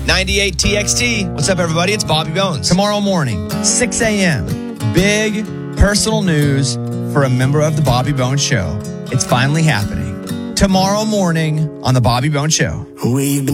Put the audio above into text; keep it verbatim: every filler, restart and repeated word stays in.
ninety-eight T X T. What's up, everybody? It's Bobby Bones. Tomorrow morning, six a.m., big personal news for a member of the Bobby Bones Show. It's finally happening. Tomorrow morning on the Bobby Bones Show. We've been